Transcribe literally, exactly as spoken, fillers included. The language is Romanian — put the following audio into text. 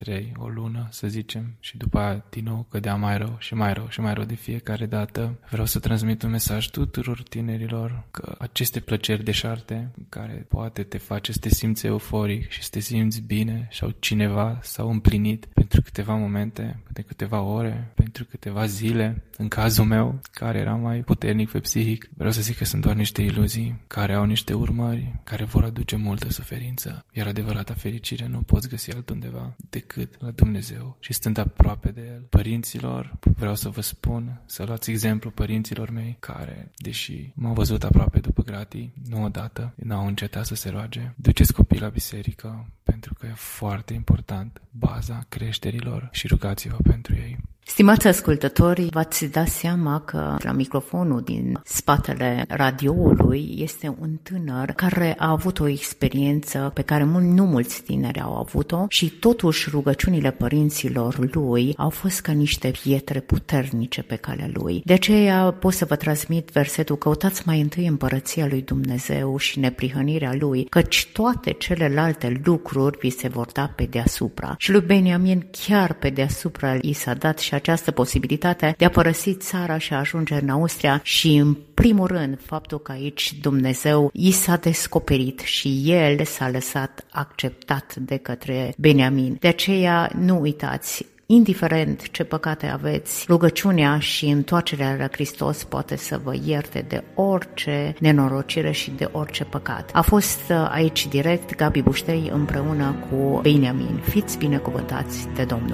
trei, o lună, să zicem, și după aia din nou cădea mai rău și mai rău și mai rău de fiecare dată. Vreau să transmit un mesaj tuturor tinerilor că aceste plăceri deșarte, care poate te face să te simți euforic și să te simți bine sau cineva s-au împlinit pentru câteva momente, pentru câteva ore, pentru câteva zile, în cazul meu, care era mai puternic pe psihic, vreau să zic că sunt doar niște iluzii care au niște urmări, care vor aduce multă suferință, iar adevărata fericire nu poți găsi altundeva decât la Dumnezeu și stând aproape de El. Părinților, vreau să vă spun, să luați exemplu părinților mei care, deși m-au văzut aproape după gratii, nu odată, n-au încetat să se roage. Duceți copiii la biserică, pentru că e foarte important, baza creșterilor, și rugați-vă pentru ei. Stimați ascultători, v-ați dat seama că la microfonul din spatele radioului este un tânăr care a avut o experiență pe care mult, nu mulți tineri au avut-o și totuși rugăciunile părinților lui au fost ca niște pietre puternice pe calea lui. De aceea pot să vă transmit versetul: căutați mai întâi împărăția lui Dumnezeu și neprihănirea lui, căci toate celelalte lucruri vi se vor da pe deasupra. Și lui Beniamin chiar pe deasupra i s-a dat și această posibilitate de a părăsi țara și a ajunge în Austria și, în primul rând, faptul că aici Dumnezeu i s-a descoperit și el s-a lăsat acceptat de către Beniamin. De aceea nu uitați, indiferent ce păcate aveți, rugăciunea și întoarcerea la Hristos poate să vă ierte de orice nenorocire și de orice păcat. A fost aici direct Gabi Buștei împreună cu Beniamin. Fiți binecuvântați de Domnul!